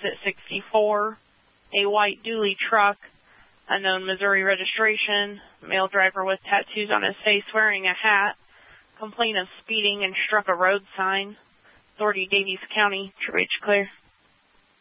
exit 64. A white dually truck, unknown Missouri registration, male driver with tattoos on his face wearing a hat, complaint of speeding and struck a road sign. Authority Daviess County, True H clear.